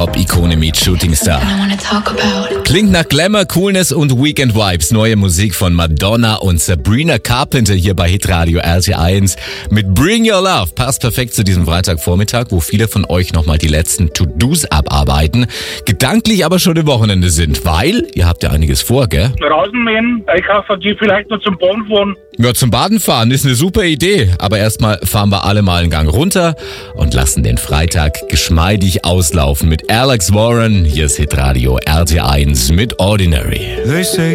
Pop-Ikone meet Shooting Star. Klingt nach Glamour, Coolness und Weekend Vibes. Neue Musik von Madonna und Sabrina Carpenter hier bei Hitradio RT1 mit Bring Your Love. Passt perfekt zu diesem Freitagvormittag, wo viele von euch nochmal die letzten To-Dos abarbeiten, gedanklich aber schon im Wochenende sind, weil ihr habt ja einiges vor, gell? Rasenmähen, einkaufen, die vielleicht noch zum Baden fahren. Ja, zum Baden fahren ist eine super Idee. Aber erstmal fahren wir alle mal einen Gang runter und lassen den Freitag geschmeidig auslaufen mit Alex Warren. Hier ist Hitradio RT1 mit Ordinary.